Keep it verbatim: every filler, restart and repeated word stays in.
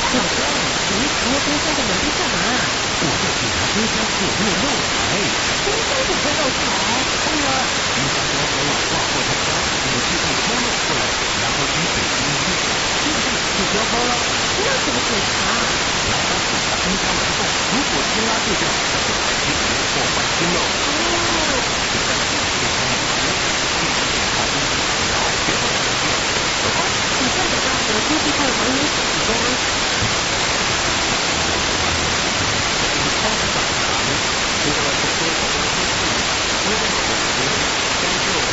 老公，你藏在冰箱的门边干嘛？ 我在检查冰箱有没有漏财。 冰箱怎么会漏财？ 当然，冰箱装盒老化或太干，有气体冲了出来，然后积水积进去，是不是就糟糕了？ 那怎么检查？ 来把检查冰箱门缝，如果轻拉就掉，那就排气没破坏清喽。 哦。